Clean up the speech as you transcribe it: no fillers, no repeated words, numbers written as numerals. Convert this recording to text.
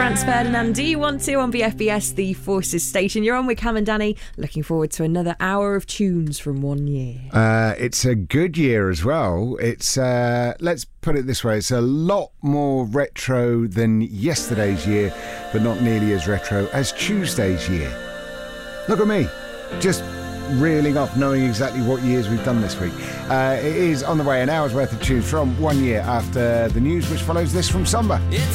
Franz Ferdinand, Do You Want To on BFBS, the Forces station. You're on with Cam and Danny. Looking forward to another hour of tunes from 1 year. It's a good year as well. It's, let's put it this way, it's a lot more retro than yesterday's year, but not nearly as retro as Tuesday's year. Look at me, just reeling off, knowing exactly what years we've done this week. It is on the way, an hour's worth of tunes from 1 year after the news, which follows this from Samba.